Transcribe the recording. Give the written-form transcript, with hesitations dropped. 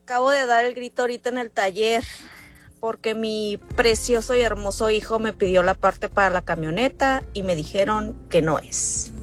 Acabo de dar el grito ahorita en el taller porque mi precioso y hermoso hijo me pidió la parte para la camioneta y me dijeron que no es.